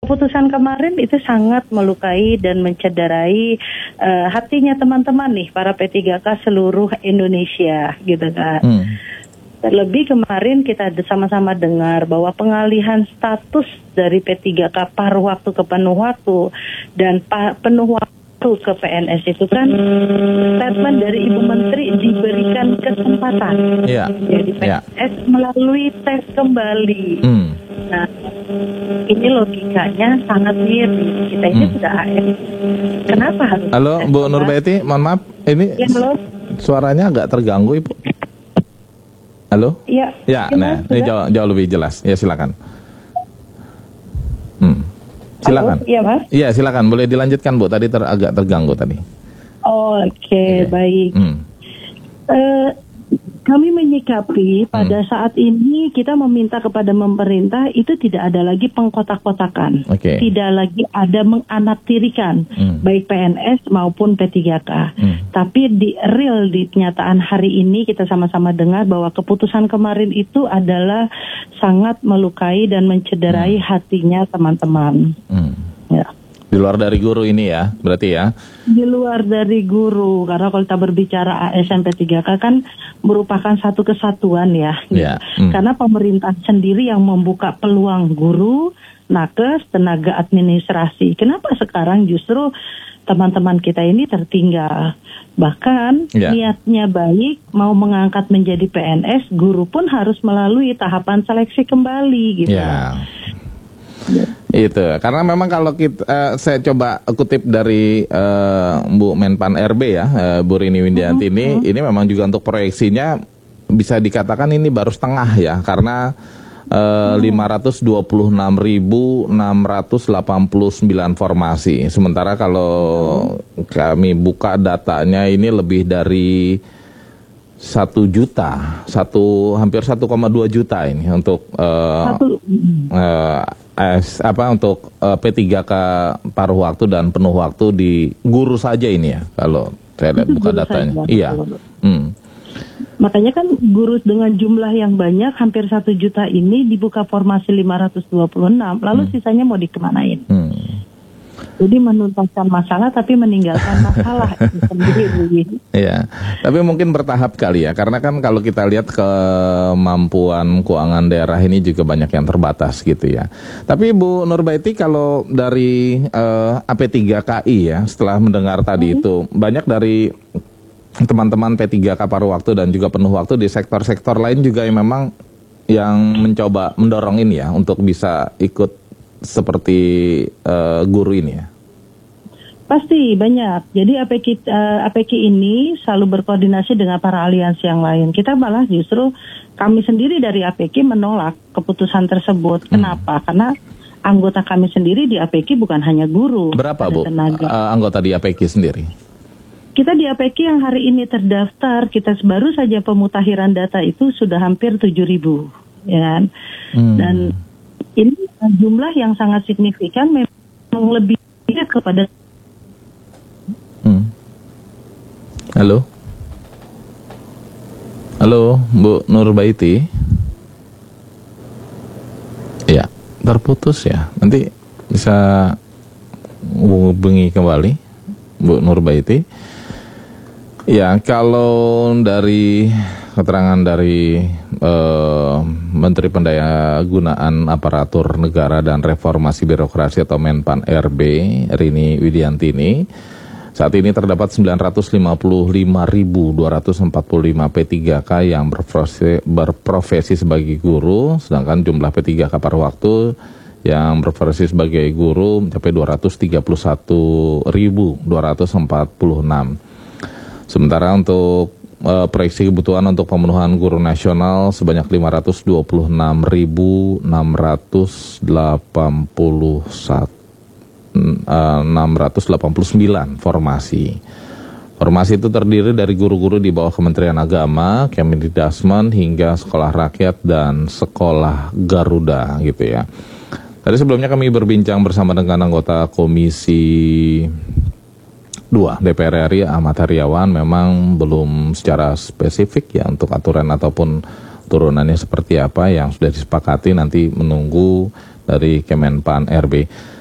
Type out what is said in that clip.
keputusan kemarin itu sangat melukai dan mencederai hatinya teman-teman nih, para P3K seluruh Indonesia gitu kan. Terlebih kemarin kita sama-sama dengar bahwa pengalihan status dari P3K paruh waktu ke penuh waktu dan penuh waktu ke PNS itu kan statement dari Ibu Menteri diberikan kesempatan. Jadi PNS melalui tes kembali. Nah, ini logikanya sangat miris. Kita ini sudah AS. Kenapa harus? Halo, Bu Nurbaiti, mohon maaf, ini suaranya agak terganggu, Ibu. Halo? Iya. Ya, nah, ini jauh lebih jelas. Ya, silakan. Silakan. Iya, Mas? Iya, silakan. Boleh dilanjutkan, Bu. Tadi agak terganggu tadi. Oke, baik. Kami menyikapi pada saat ini kita meminta kepada pemerintah itu tidak ada lagi pengkotak-kotakan, tidak lagi ada menganaktirikan baik PNS maupun P3K. Tapi di kenyataan hari ini kita sama-sama dengar bahwa keputusan kemarin itu adalah sangat melukai dan mencederai hatinya teman-teman. Ya. Di luar dari guru ini ya, berarti ya? Di luar dari guru, karena kalau kita berbicara ASN P3K kan merupakan satu kesatuan ya. Karena pemerintah sendiri yang membuka peluang guru, nakes, tenaga administrasi. Kenapa sekarang justru teman-teman kita ini tertinggal? Bahkan niatnya baik, mau mengangkat menjadi PNS, guru pun harus melalui tahapan seleksi kembali gitu. Itu karena memang kalau kita saya coba kutip dari Bu Menpan RB ya, Bu Rini Widianti ini memang juga untuk proyeksinya bisa dikatakan ini baru setengah ya, karena 526.689 formasi. Sementara kalau kami buka datanya ini lebih dari 1 juta, hampir 1,2 juta ini untuk untuk P3K paruh waktu dan penuh waktu di guru saja ini ya, kalau saya lihat buka datanya. Iya. Makanya kan guru dengan jumlah yang banyak, hampir 1 juta ini dibuka formasi 526, lalu sisanya mau dikemanain? Jadi menuntaskan masalah tapi meninggalkan masalah itu sendiri. Iya, tapi mungkin bertahap kali ya, karena kan kalau kita lihat kemampuan keuangan daerah ini juga banyak yang terbatas gitu ya. Tapi Bu Nurbaiti, kalau dari AP3KI ya, setelah mendengar tadi itu, banyak dari teman-teman P3K paruh waktu dan juga penuh waktu di sektor-sektor lain juga yang memang yang mencoba mendorong ini ya, untuk bisa ikut seperti guru ini ya? Pasti banyak. Jadi APK ini selalu berkoordinasi dengan para aliansi yang lain. Kita malah justru kami sendiri dari APK menolak keputusan tersebut. Kenapa? Karena anggota kami sendiri di APK bukan hanya guru. Berapa Bu anggota di APK sendiri? Kita di APK yang hari ini terdaftar, kita baru saja pemutakhiran data itu sudah hampir 7.000, ya kan? Dan ini jumlah yang sangat signifikan, memang lebih kepada. Halo Bu Nurbaiti. Ya, terputus ya. Nanti bisa hubungi kembali Bu Nurbaiti. Ya, kalau dari keterangan dari Menteri Pendayagunaan Aparatur Negara dan Reformasi Birokrasi atau Menpan RB Rini Widianti ini, saat ini terdapat 955.245 P3K yang berprofesi sebagai guru, sedangkan jumlah P3K paruh waktu yang berprofesi sebagai guru mencapai 231.246. Sementara untuk proyeksi kebutuhan untuk pemenuhan guru nasional sebanyak 689 formasi. Formasi itu terdiri dari guru-guru di bawah Kementerian Agama, Kemendikbud hingga sekolah rakyat dan sekolah Garuda gitu ya. Tadi sebelumnya kami berbincang bersama dengan anggota Komisi 2 DPR RI Ahmad Heriawan, memang belum secara spesifik ya untuk aturan ataupun turunannya seperti apa yang sudah disepakati, nanti menunggu dari Kemenpan RB.